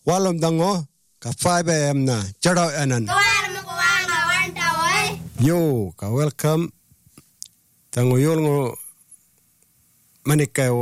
walom dango ka 5 am na chadaw anan yo ka welcome tango yol ngo manikay